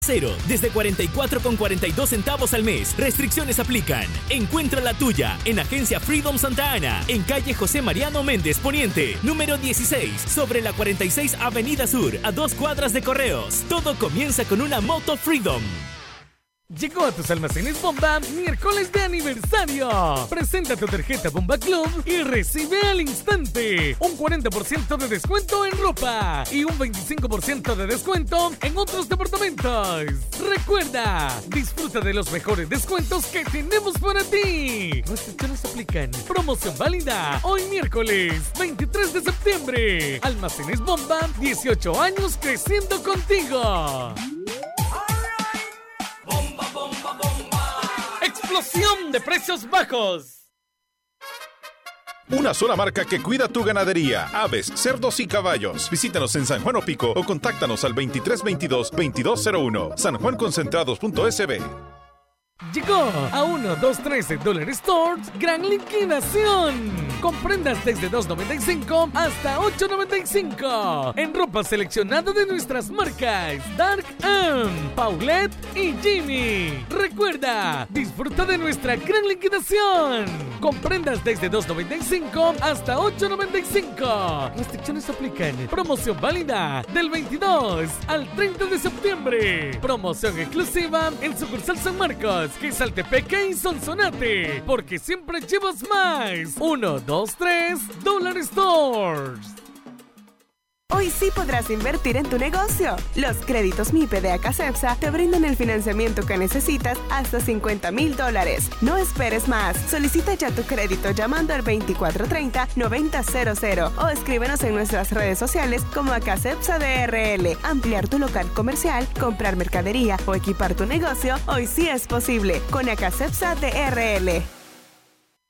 Cero, desde 44,42 centavos al mes. Restricciones aplican. Encuentra la tuya en Agencia Freedom Santa Ana, en calle José Mariano Méndez Poniente, número 16, sobre la 46 Avenida Sur, a 2 cuadras de Correos. Todo comienza con una moto Freedom. Llegó a tus almacenes Bomba miércoles de aniversario. Presenta tu tarjeta Bomba Club y recibe al instante un 40% de descuento en ropa y un 25% de descuento en otros departamentos. Recuerda, disfruta de los mejores descuentos que tenemos para ti. Restricciones aplican. Promoción válida hoy miércoles 23 de septiembre. Almacenes Bomba, 18 años creciendo contigo. ¡Explosión de precios bajos! Una sola marca que cuida tu ganadería. Aves, cerdos y caballos. Visítanos en San Juan o Pico o contáctanos al 2322-2201. sanjuanconcentrados.sb. Llegó a 1, 2, 13 Dollar Stores gran liquidación. Con prendas desde $2.95 hasta $8.95 en ropa seleccionada de nuestras marcas Dark M, Paulette y Jimmy. Recuerda, disfruta de nuestra gran liquidación con prendas desde $2.95 hasta $8.95. Restricciones aplican. Promoción válida del 22 al 30 de septiembre. Promoción exclusiva en sucursal San Marcos, Quezaltepeque y Sonsonate, porque siempre llevas más. 1, 2, 3 Dollar Stores. Hoy sí podrás invertir en tu negocio. Los créditos MIPE de Acacepsa te brindan el financiamiento que necesitas hasta $50,000. No esperes más. Solicita ya tu crédito llamando al 2430-9000 o escríbenos en nuestras redes sociales como Acacepsa DRL. Ampliar tu local comercial, comprar mercadería o equipar tu negocio, hoy sí es posible con Acacepsa DRL.